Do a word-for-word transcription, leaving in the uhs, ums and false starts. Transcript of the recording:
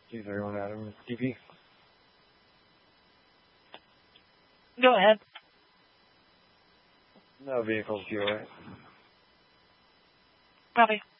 Geez, everyone out of D P. Go ahead. No vehicles, you alright? Copy.